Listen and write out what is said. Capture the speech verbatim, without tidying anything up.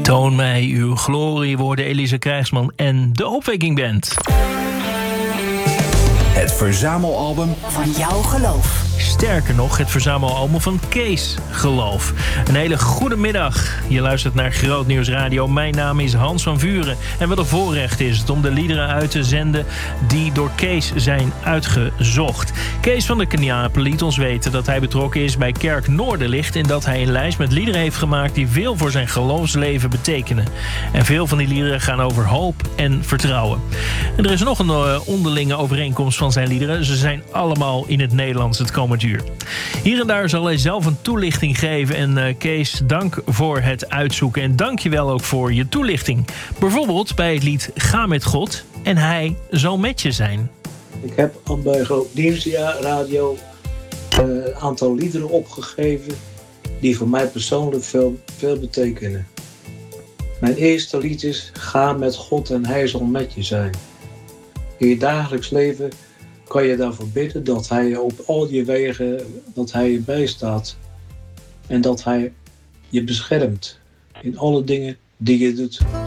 Toon mij uw glorie, worden Elise Krijgsman en de Opwekking Band. Het verzamelalbum van jouw geloof. Sterker nog, het verzamelalbum van Kees Geloof. Een hele goede middag. Je luistert naar Groot Nieuws Radio. Mijn naam is Hans van Vuren. En wat een voorrecht is het om de liederen uit te zenden die door Kees zijn uitgezocht. Kees van der Kniapen liet ons weten dat hij betrokken is bij Kerk Noorderlicht en dat hij een lijst met liederen heeft gemaakt die veel voor zijn geloofsleven betekenen. En veel van die liederen gaan over hoop en vertrouwen. En er is nog een onderlinge overeenkomst van zijn liederen. Ze zijn allemaal in het Nederlands het komend uur. Hier en daar zal hij zelf een toelichting geven. En uh, Kees, dank voor het uitzoeken. En dank je wel ook voor je toelichting. Bijvoorbeeld bij het lied Ga met God en Hij zal met je zijn. Ik heb aan bij Groot Nieuws Radio een uh, aantal liederen opgegeven die voor mij persoonlijk veel, veel betekenen. Mijn eerste lied is Ga met God en Hij zal met je zijn. In je dagelijks leven kan je daarvoor bidden dat Hij op al je wegen, dat Hij je bijstaat. En dat Hij je beschermt in alle dingen die je doet.